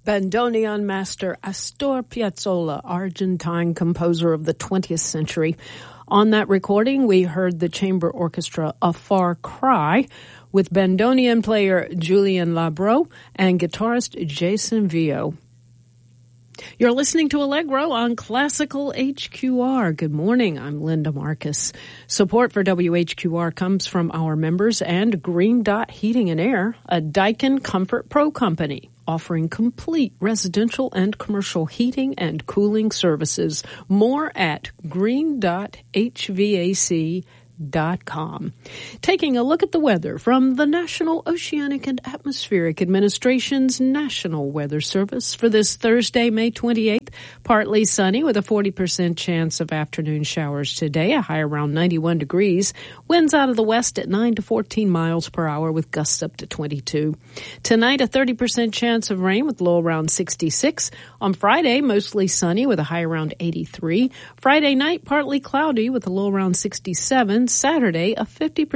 Bandoneon master Astor Piazzolla, Argentine composer of the 20th century. On that recording, we heard the chamber orchestra A Far Cry with bandoneon player Julian Labro and guitarist Jason Vio. You're listening to Allegro on Classical HQR. Good morning. I'm Linda Marcus. Support for WHQR comes from our members and Green Dot Heating and Air, a Daikin Comfort Pro company offering complete residential and commercial heating and cooling services. More at green.hvac.com. Taking a look at the weather from the National Oceanic and Atmospheric Administration's National Weather Service for this Thursday, May 28th. Partly sunny with a 40% chance of afternoon showers today, a high around 91 degrees. Winds out of the west at 9 to 14 miles per hour with gusts up to 22. Tonight, a 30% chance of rain with low around 66. On Friday, mostly sunny with a high around 83. Friday night, partly cloudy with a low around 67. Saturday, a 50%